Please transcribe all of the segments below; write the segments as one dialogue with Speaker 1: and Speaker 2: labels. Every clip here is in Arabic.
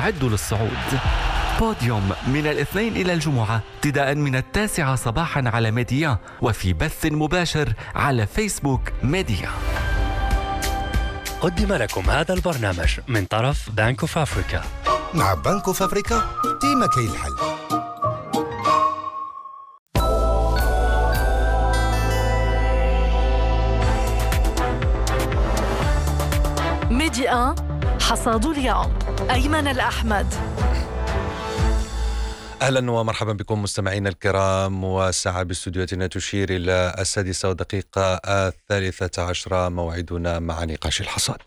Speaker 1: يعد للصعود. بوديوم من الاثنين إلى الجمعة ابتداء من 9 صباحا على ميديا، وفي بث مباشر على فيسبوك ميديا.
Speaker 2: قدم لكم هذا البرنامج من طرف بنك اوف افريكا.
Speaker 3: مع بنك اوف افريكا ديما كاين الحل.
Speaker 4: ميديا حصاد اليوم. أيمن الأحمد.
Speaker 5: أهلا ومرحبا بكم مستمعينا الكرام، والساعة باستديوهاتنا تشير إلى 6:13 موعدنا مع نقاش الحصاد.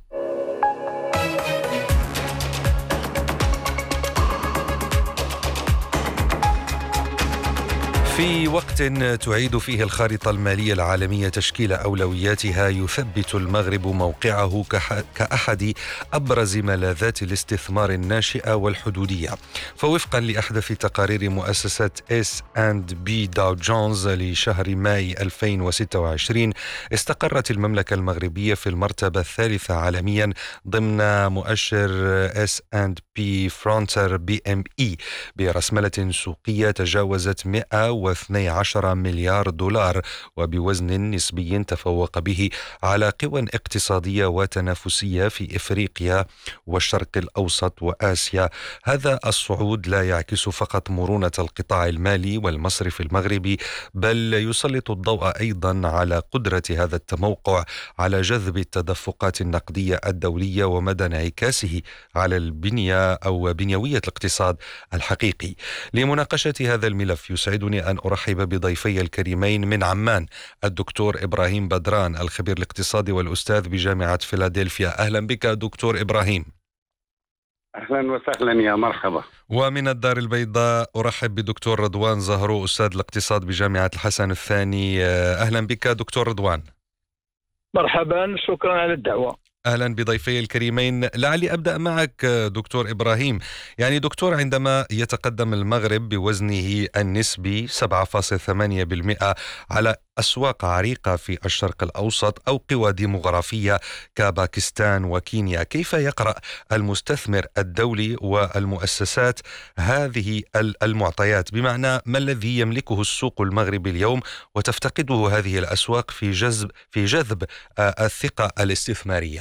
Speaker 5: في وقت تعيد فيه الخارطة المالية العالمية تشكيل أولوياتها، يثبت المغرب موقعه كأحد أبرز ملاذات الاستثمار الناشئة والحدودية. فوفقا لأحدث تقارير مؤسسة S&P داو جونز لشهر ماي 2026، استقرت المملكة المغربية في المرتبة الثالثة عالميا ضمن مؤشر S&P فرونتر BME برسملة سوقية تجاوزت 112 مليار دولار، وبوزن نسبي تفوق به على قوى اقتصادية وتنافسية في إفريقيا والشرق الأوسط وآسيا. هذا الصعود لا يعكس فقط مرونة القطاع المالي والمصرفي المغربي، بل يسلط الضوء أيضا على قدرة هذا التموقع على جذب التدفقات النقدية الدولية ومدى انعكاسه على البنية أو بنيوية الاقتصاد الحقيقي. لمناقشة هذا الملف يسعدني أن أرحب بضيفي الكريمين من عمان، الدكتور إبراهيم بدران الخبير الاقتصادي والأستاذ بجامعة فيلادلفيا. أهلا بك دكتور إبراهيم.
Speaker 6: أهلا وسهلا، يا مرحبا.
Speaker 5: ومن الدار البيضاء أرحب بدكتور رضوان زهرو أستاذ الاقتصاد بجامعة الحسن الثاني. أهلا بك دكتور رضوان.
Speaker 7: مرحبا، شكرا على الدعوة.
Speaker 5: أهلا بضيفي الكريمين. لعلي أبدأ معك دكتور إبراهيم. يعني دكتور، عندما يتقدم المغرب بوزنه النسبي 7.8% على أسواق عريقة في الشرق الأوسط أو قوى ديموغرافية كباكستان وكينيا، كيف يقرأ المستثمر الدولي والمؤسسات هذه المعطيات؟ بمعنى ما الذي يملكه السوق المغربي اليوم وتفتقده هذه الأسواق في جذب الثقة الاستثمارية؟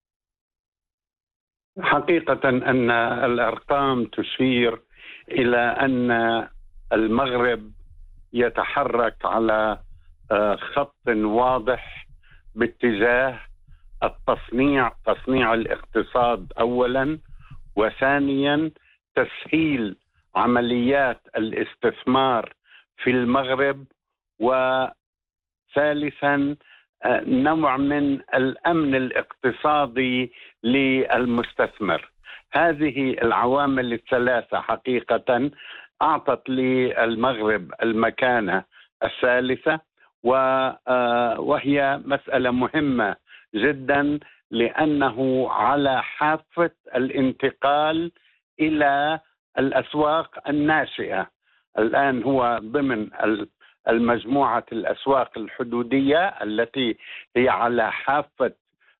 Speaker 6: حقيقة أن الأرقام تشير إلى أن المغرب يتحرك على خط واضح باتجاه تصنيع الاقتصاد أولا، وثانيا تسهيل عمليات الاستثمار في المغرب، وثالثا نوع من الأمن الاقتصادي للمستثمر. هذه العوامل الثلاثة حقيقة أعطت للمغرب المكانة الثالثة، وهي مسألة مهمة جدا، لأنه على حافة الانتقال إلى الأسواق الناشئة. الآن هو ضمن المجموعة الأسواق الحدودية التي هي على حافة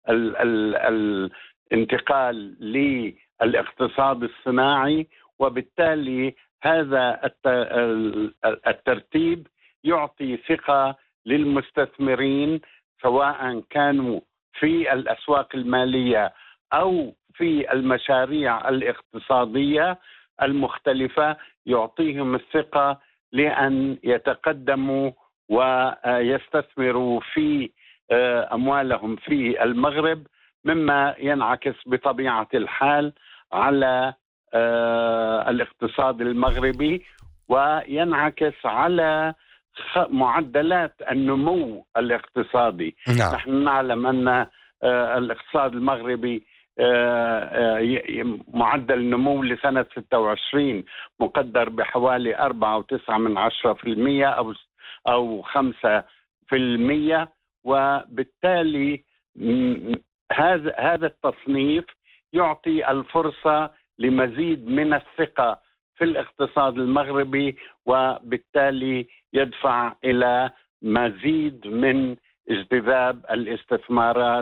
Speaker 6: الانتقال للاقتصاد الصناعي، وبالتالي هذا الترتيب يعطي ثقة للمستثمرين، سواء كانوا في الأسواق المالية أو في المشاريع الاقتصادية المختلفة، يعطيهم الثقة لأن يتقدموا ويستثمروا في أموالهم في المغرب، مما ينعكس بطبيعة الحال على الاقتصاد المغربي، وينعكس على معدلات النمو الاقتصادي.
Speaker 5: نعم.
Speaker 6: نحن نعلم أن الاقتصاد المغربي معدل النمو لسنة 26 مقدر بحوالي 4.9% أو 5%، وبالتالي هذا التصنيف يعطي الفرصة لمزيد من الثقة في الاقتصاد المغربي، وبالتالي يدفع إلى مزيد من اجتذاب الاستثمارات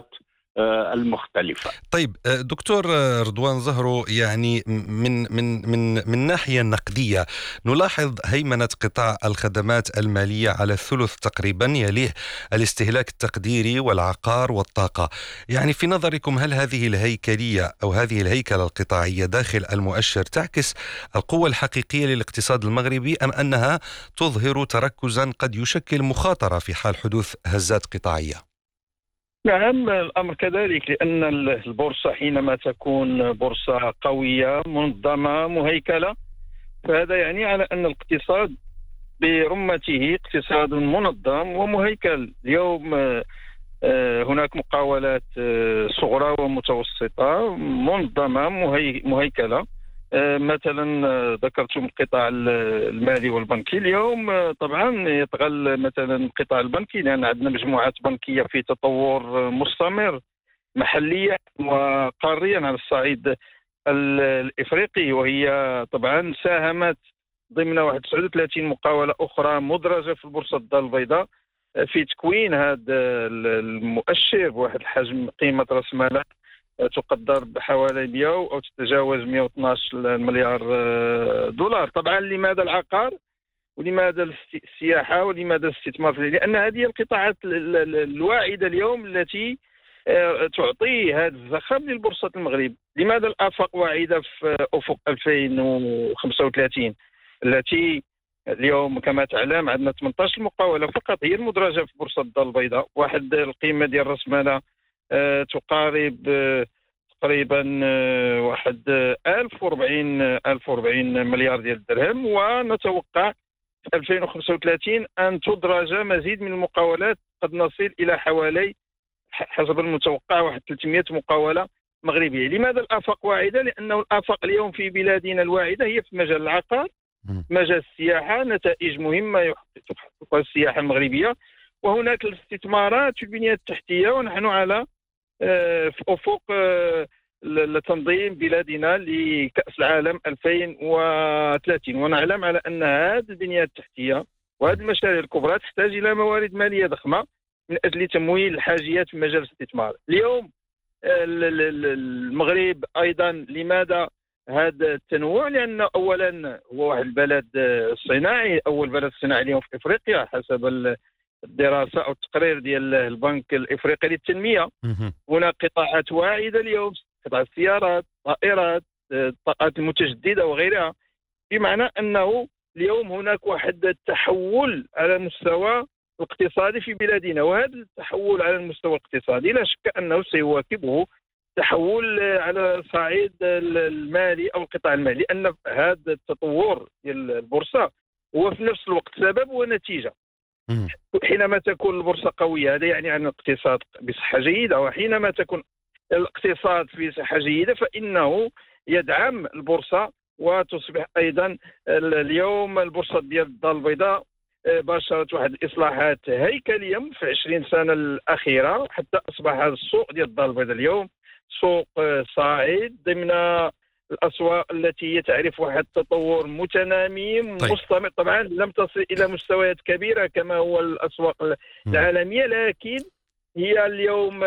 Speaker 6: المختلفة.
Speaker 5: طيب دكتور رضوان زهرو، يعني من الناحية النقدية نلاحظ هيمنة قطاع الخدمات المالية على الثلث تقريبا، يليه الاستهلاك التقديري والعقار والطاقة. يعني في نظركم هل هذه الهيكلية أو هذه الهيكلة القطاعية داخل المؤشر تعكس القوة الحقيقية للاقتصاد المغربي، أم أنها تظهر تركزا قد يشكل مخاطرة في حال حدوث هزات قطاعية؟
Speaker 7: نعم، الأمر كذلك، لأن البورصة حينما تكون بورصة قوية منظمة مهيكلة، فهذا يعني على أن الاقتصاد برمته اقتصاد منظم ومهيكل. اليوم هناك مقاولات صغرى ومتوسطة منظمة مهيكلة. مثلا ذكرتم القطاع المالي والبنكي. اليوم طبعا يتغل مثلا القطاع البنكي، لأن عندنا مجموعات بنكية في تطور مستمر محليا وقاريا على الصعيد الإفريقي، وهي طبعا ساهمت ضمن 31 مقاولة أخرى مدرجة في البورصة الدار البيضاء في تكوين هذا المؤشر بواحد الحجم قيمة رأس مالها تقدر بحوالي 100 أو تتجاوز 112 مليار دولار. طبعا لماذا العقار ولماذا السياحة ولماذا الاستثمار؟ لأن هذه القطاعات الواعدة اليوم التي تعطي هذا الزخم للبورصة المغرب. لماذا الآفاق واعدة في أفق 2035 التي اليوم كما تعلم عندنا 18 مقاولة فقط هي المدرجة في بورصة الدار البيضاء، واحد القيمة ديال راس مالها تقارب تقريبا واحد 1040 مليار ديال الدرهم، ونتوقع في 2035 أن تدرج مزيد من المقاولات قد نصل إلى حوالي حسب المتوقع واحد 300 مقاولة مغربية. لماذا الآفاق واعدة؟ لأنه الآفاق اليوم في بلادنا الواعدة هي في مجال العقار، مجال السياحة، نتائج مهمة تحققها السياحة المغربية، وهناك الاستثمارات في البنية التحتية، ونحن على في أفق لتنظيم بلادنا لكأس العالم 2030، ونعلم على أن هذه البنية التحتية وهذه المشاريع الكبرى تحتاج إلى موارد مالية ضخمة من أجل تمويل الحاجيات في مجال الاستثمار. اليوم المغرب أيضا لماذا هذا التنوع؟ لأن أولا هو واحد البلد صناعي، أول بلد صناعي اليوم في إفريقيا حسب الدراسة أو التقرير ديال البنك الإفريقي للتنمية. هناك قطاعات واعدة اليوم، قطاع السيارات، طائرات، الطاقات المتجددة وغيرها، بمعنى أنه اليوم هناك واحد التحول على المستوى الاقتصادي في بلادنا، وهذا التحول على المستوى الاقتصادي لا شك أنه سيواكبه تحول على الصعيد المالي أو القطاع المالي، لأن هذا التطور ديال البورصة هو في نفس الوقت سبب ونتيجة. حينما تكون البورصة قوية هذا يعني أن الاقتصاد بصحة جيدة، وحينما تكون الاقتصاد في صحة جيدة فإنه يدعم البورصة وتصبح أيضا. اليوم البورصة ديال الدار البيضاء باشرت واحد الإصلاحات هيكلية في 20 سنة الأخيرة حتى أصبح هذا السوق ديال الدار البيضاء اليوم سوق صاعد ضمن الأسواق التي تعرف واحد التطور متنامي مستمر. طبعا لم تصل إلى مستويات كبيرة كما هو الأسواق العالمية، لكن هي اليوم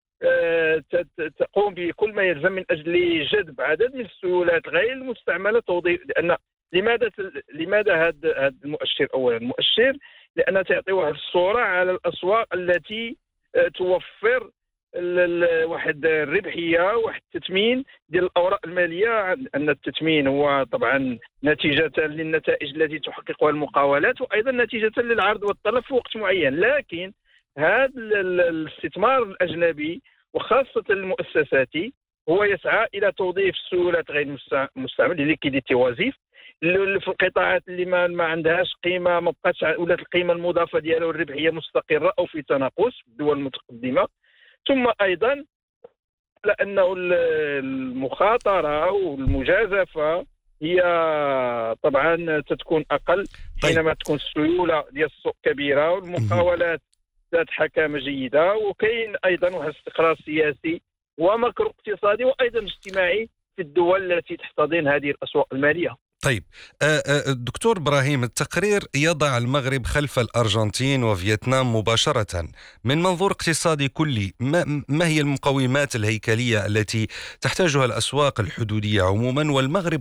Speaker 7: تقوم بكل ما يلزم من أجل جذب عدد من السيولات غير المستعملة توظيف. لأن لماذا هذا المؤشر؟ أولا المؤشر لأنه تعطي واحد الصورة على الأسواق التي توفر واحد الربحية واحد التثمين ديال الأوراق المالية. أن التثمين هو طبعا نتيجة للنتائج التي تحققها المقاولات، وأيضا نتيجة للعرض والطلب في وقت معين. لكن هذا الاستثمار الأجنبي وخاصة المؤسساتي هو يسعى إلى توظيف السيولات غير المستعملة لليكيديتي وظيفة في القطاعات اللي ما عندهاش قيمة، ما بقاتش ولات القيمة المضافة ديالها والربحية مستقرة أو في تناقص في الدول المتقدمة. ثم أيضا لأنه المخاطرة والمجازفة هي طبعا تكون أقل حينما تكون السيولة ديال السوق كبيرة والمقاولات ذات حكامة جيدة، وكاين أيضا واحد الاستقرار سياسي ومكر اقتصادي وأيضا اجتماعي في الدول التي تحتضن هذه الأسواق المالية.
Speaker 5: طيب دكتور إبراهيم، التقرير يضع المغرب خلف الأرجنتين وفيتنام مباشرة. من منظور اقتصادي كلي، ما هي المقومات الهيكلية التي تحتاجها الأسواق الحدودية عموما والمغرب